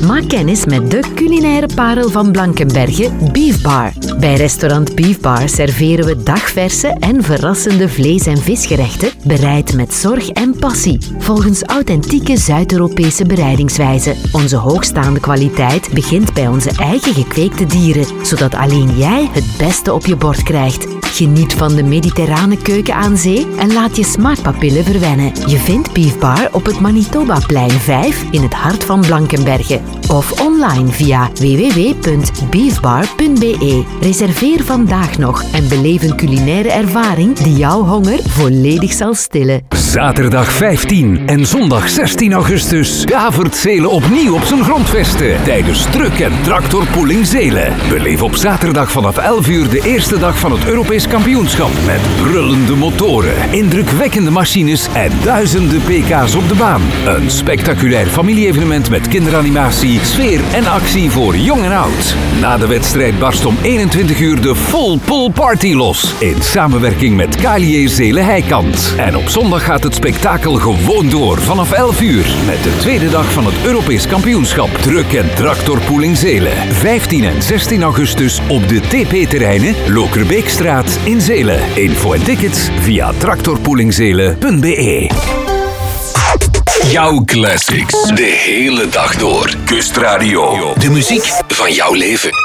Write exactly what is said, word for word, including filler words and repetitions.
Maak kennis met de culinaire parel van Blankenberge, Beef Bar. Bij restaurant Beef Bar serveren we dagverse en verrassende vlees- en visgerechten, bereid met zorg en passie, volgens authentieke Zuid-Europese bereidingswijze. Onze hoogstaande kwaliteit begint bij onze eigen gekweekte dieren, zodat alleen jij het beste op je bord krijgt. Geniet van de mediterrane keuken aan zee en laat je smaakpapillen verwennen. Je vindt Beef Bar op het Manitobaplein vijf in het hart van Blankenberge. Of online via w w w punt beefbar punt b e. Reserveer vandaag nog en beleef een culinaire ervaring die jouw honger volledig zal stillen. Zaterdag vijftien en zondag zestien augustus davert Zelen opnieuw op zijn grondvesten tijdens Truck en Tractorpooling Zelen. Beleef op zaterdag vanaf elf uur de eerste dag van het Europees kampioenschap met brullende motoren, indrukwekkende machines en duizenden pk's op de baan. Een spectaculair familie-evenement met kinderanimatie, sfeer en actie voor jong en oud. Na de wedstrijd barst om eenentwintig uur de Full Pull Party los in samenwerking met Kalier Zelen Heikant. En op zondag gaat het spektakel gewoon door vanaf elf uur met de tweede dag van het Europees kampioenschap Truck en Tractorpooling Zelen. vijftien en zestien augustus op de T P-terreinen Lokerbeekstraat in Zelen. Info en tickets via tractorpoolingzelen punt b e. Jouw classics. De hele dag door. Kustradio. De muziek van jouw leven.